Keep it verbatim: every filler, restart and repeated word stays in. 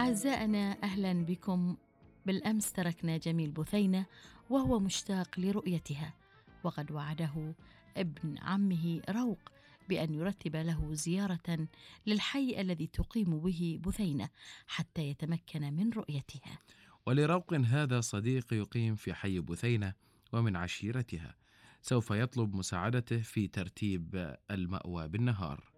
أعزائنا أهلا بكم. بالأمس تركنا جميل بثينة وهو مشتاق لرؤيتها، وقد وعده ابن عمه روق بأن يرتب له زيارة للحي الذي تقيم به بثينة حتى يتمكن من رؤيتها. ولروق هذا صديق يقيم في حي بثينة ومن عشيرتها، سوف يطلب مساعدته في ترتيب المأوى بالنهار.